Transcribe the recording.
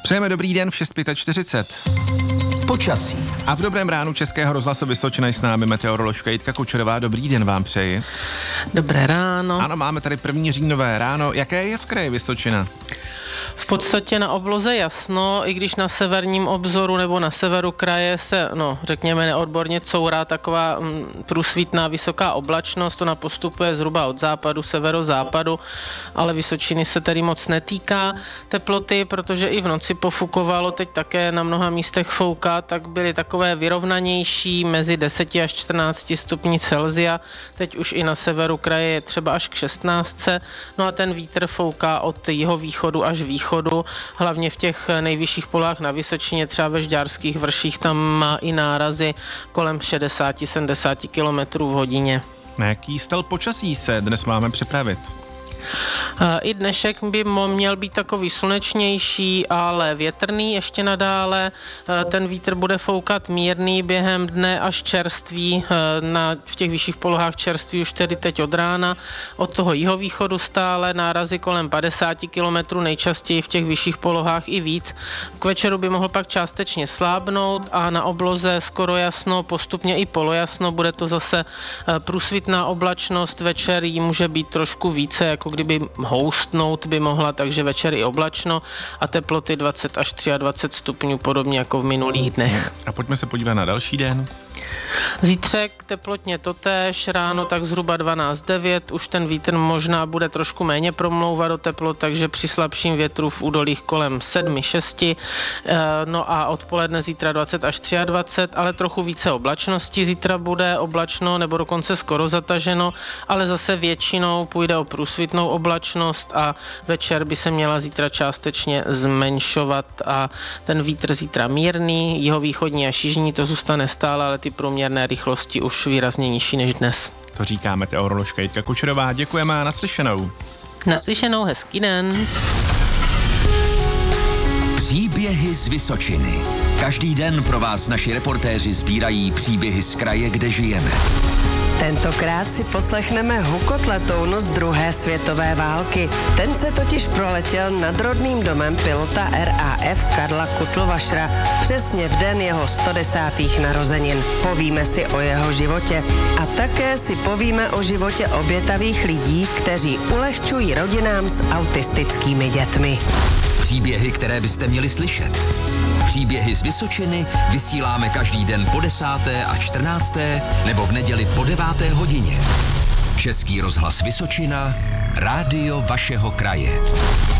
Přejeme dobrý den v 6:45. Počasí. A v dobrém ránu Českého rozhlasu Vysočina je s námi meteoroložka Jitka Kučerová. Dobrý den vám přeji. Dobré ráno. Ano, máme tady 1. říjnové ráno. Jaké je v kraji Vysočina? V podstatě na obloze jasno, i když na severním obzoru nebo na severu kraje se, řekněme neodborně, courá taková průsvitná vysoká oblačnost, ona postupuje zhruba od západu, severozápadu, ale Vysočiny se tedy moc netýká teploty, protože i v noci pofukovalo, teď také na mnoha místech fouká, tak byly takové vyrovnanější mezi 10 až 14 stupni Celsia, teď už i na severu kraje je třeba až k 16, no a ten vítr fouká od jihovýchodu až východu, hlavně v těch nejvyšších polohách na Vysočině, třeba ve Žďárských vrších, tam má i nárazy kolem 60-70 km v hodině. Na jaký styl počasí se dnes máme připravit? I dnešek by měl být takový slunečnější, ale větrný ještě nadále. Ten vítr bude foukat mírný během dne až čerstvý, v těch vyšších polohách čerstvý už tedy teď od rána. Od toho jihovýchodu stále nárazy kolem 50 km, nejčastěji v těch vyšších polohách i víc. K večeru by mohl pak částečně slábnout a na obloze skoro jasno, postupně i polojasno, bude to zase průsvitná oblačnost, večer jí může být trošku více, jako kdyby houstnout by mohla, takže večer i oblačno a teploty 20 až 23 stupňů, podobně jako v minulých dnech. A pojďme se podívat na další den. Zítřek teplotně totéž, ráno tak zhruba 12-9, už ten vítr možná bude trošku méně promlouvat do teplot, takže při slabším větru v údolích kolem 7-6, no a odpoledne zítra 20 až 23, ale trochu více oblačnosti, zítra bude oblačno nebo dokonce skoro zataženo, ale zase většinou půjde o průsvitnou oblačnost a večer by se měla zítra částečně zmenšovat a ten vítr zítra mírný, jihovýchodní až jižní to zůstane stále, ale ty průměrné rychlosti už výrazně nižší než dnes. To říká meteoroložka Jitka Kučerová. Děkujeme a naslyšenou. Naslyšenou, hezký den. Příběhy z Vysočiny. Každý den pro vás naši reportéři sbírají příběhy z kraje, kde žijeme. Tentokrát si poslechneme hukot letounu z druhé světové války. Ten se totiž proletěl nad rodným domem pilota RAF Karla Kutlvašra přesně v den jeho 110. narozenin. Povíme si o jeho životě a také si povíme o životě obětavých lidí, kteří ulehčují rodinám s autistickými dětmi. Příběhy, které byste měli slyšet. Příběhy z Vysočiny vysíláme každý den po 10. a 14. nebo v neděli po 9. hodině. Český rozhlas Vysočina, rádio vašeho kraje.